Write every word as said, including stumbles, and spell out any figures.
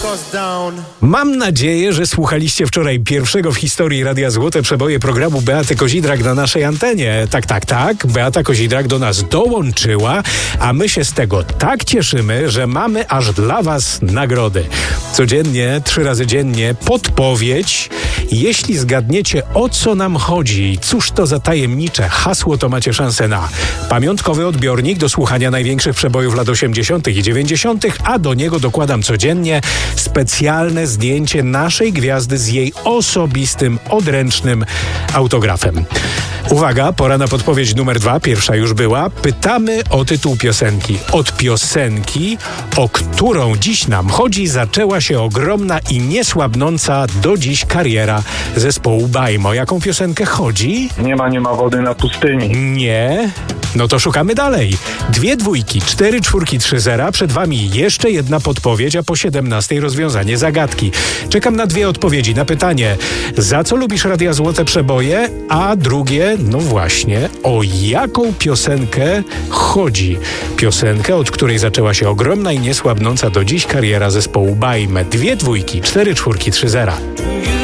Mam nadzieję, że słuchaliście wczoraj pierwszego w historii Radia Złote Przeboje programu Beaty Kozidrak na naszej antenie. Tak, tak, tak. Beata Kozidrak do nas dołączyła, a my się z tego tak cieszymy, że mamy aż dla was nagrody. Codziennie, trzy razy dziennie podpowiedź. Jeśli zgadniecie, o co nam chodzi, cóż to za tajemnicze hasło, to macie szansę na pamiątkowy odbiornik do słuchania największych przebojów lat osiemdziesiątych i dziewięćdziesiątych, a do niego dokładam codziennie specjalne zdjęcie naszej gwiazdy z jej osobistym, odręcznym autografem. Uwaga, pora na podpowiedź numer dwa, pierwsza już była. Pytamy o tytuł piosenki. Od piosenki, o którą dziś nam chodzi, zaczęła się ogromna i niesłabnąca do dziś kariera zespołu Bajmo. O jaką piosenkę chodzi? Nie ma, nie ma wody na pustyni. Nie. No to szukamy dalej. Dwie dwójki, cztery czwórki, trzy zera. Przed wami jeszcze jedna podpowiedź, a po siedemnastej rozwiązanie zagadki. Czekam na dwie odpowiedzi na pytanie, za co lubisz Radia Złote Przeboje, a drugie, no właśnie, o jaką piosenkę chodzi. Piosenkę, od której zaczęła się ogromna i niesłabnąca do dziś kariera zespołu Bajmy. Dwie dwójki, cztery czwórki, trzy zera.